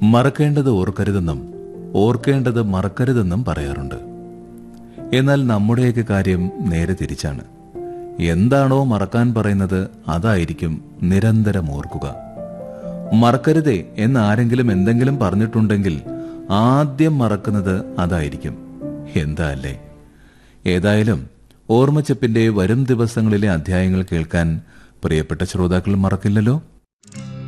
മറക്കേണ്ടത് ഓർക്കരുതെന്നും ഓർക്കേണ്ടത് മറക്കരുതെന്നും പറയാറുണ്ട്. എന്നാൽ നമ്മുടെയൊക്കെ കാര്യം നേരെ തിരിച്ചാണ്. എന്താണോ മറക്കാൻ പറയുന്നത് അതായിരിക്കും നിരന്തരം ഓർക്കുക. മറക്കരുതേ എന്ന് ആരെങ്കിലും എന്തെങ്കിലും പറഞ്ഞിട്ടുണ്ടെങ്കിൽ ആദ്യം മറക്കുന്നത് അതായിരിക്കും. എന്താ അല്ലേ? ഏതായാലും ഓർമ്മച്ചപ്പിന്റെ വരും ദിവസങ്ങളിലെ അധ്യായങ്ങൾ കേൾക്കാൻ പ്രിയപ്പെട്ട ശ്രോതാക്കൾ മറക്കില്ലല്ലോ.